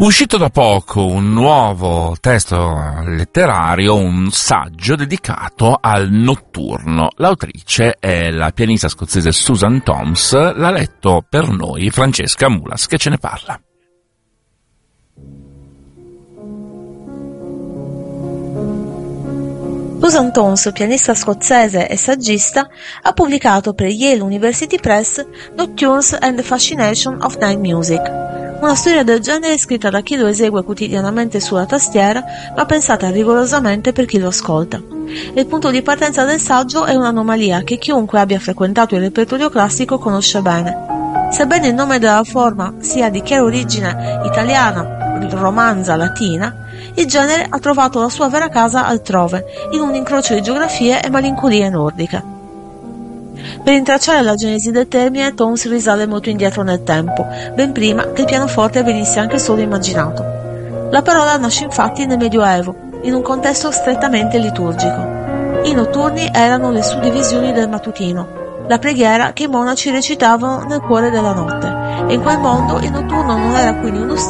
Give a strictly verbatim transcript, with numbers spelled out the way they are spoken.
Uscito da poco un nuovo testo letterario, un saggio dedicato al notturno. L'autrice è la pianista scozzese Susan Toms, l'ha letto per noi Francesca Mulas, che ce ne parla. Susan Toms, pianista scozzese e saggista, ha pubblicato per Yale University Press Nocturnes and the Fascination of Night Music, una storia del genere scritta da chi lo esegue quotidianamente sulla tastiera, ma pensata rigorosamente per chi lo ascolta. Il punto di partenza del saggio è un'anomalia che chiunque abbia frequentato il repertorio classico conosce bene. Sebbene il nome della forma sia di chiara origine italiana, romanza latina, il genere ha trovato la sua vera casa altrove, in un incrocio di geografie e malinconie nordiche. Per intracciare la genesi del termine, Toms risale molto indietro nel tempo, ben prima che il pianoforte venisse anche solo immaginato. La parola nasce infatti nel Medioevo, in un contesto strettamente liturgico. I notturni erano le suddivisioni del mattutino, la preghiera che i monaci recitavano nel cuore della notte, e in quel mondo il notturno non era quindi uno